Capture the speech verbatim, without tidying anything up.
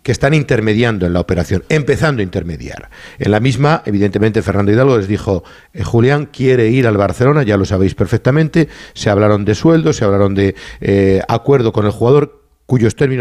que están intermediando en la operación, empezando a intermediar. En la misma, evidentemente, Fernando Hidalgo les dijo, eh, Julián quiere ir al Barcelona, ya lo sabéis perfectamente, se hablaron de sueldos, se hablaron de eh, acuerdo con el jugador, cuyos términos